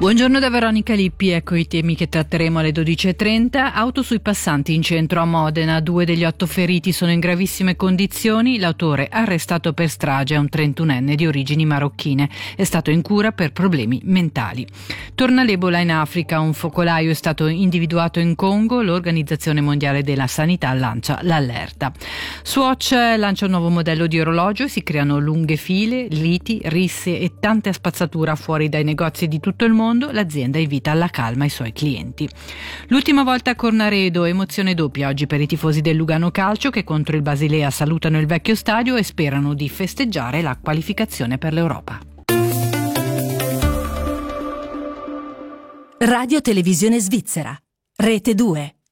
Buongiorno da Veronica Lippi, ecco i temi che tratteremo alle 12.30. Auto sui passanti in centro a Modena, 2 degli 8 feriti sono in gravissime condizioni, l'autore arrestato per strage è un 31enne di origini marocchine, è stato in cura per problemi mentali. Torna l'Ebola in Africa, un focolaio è stato individuato in Congo, l'Organizzazione Mondiale della Sanità lancia l'allerta. Swatch lancia un nuovo modello di orologio e si creano lunghe file, liti, risse e tanta spazzatura fuori dai negozi di tutto il mondo. L'azienda invita alla calma i suoi clienti. L'ultima volta a Cornaredo, emozione doppia oggi per i tifosi del Lugano Calcio che contro il Basilea salutano il vecchio stadio e sperano di festeggiare la qualificazione per l'Europa. Radio Televisione Svizzera, Rete 2.